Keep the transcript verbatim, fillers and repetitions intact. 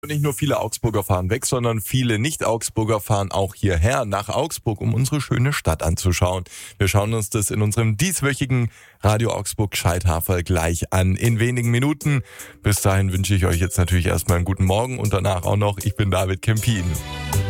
Nicht nur viele Augsburger fahren weg, sondern viele Nicht-Augsburger fahren auch hierher nach Augsburg, um unsere schöne Stadt anzuschauen. Wir schauen uns das in unserem dieswöchigen Radio Augsburg Scheithafer gleich an in wenigen Minuten. Bis dahin wünsche ich euch jetzt natürlich erstmal einen guten Morgen und danach auch noch, ich bin David Kempin.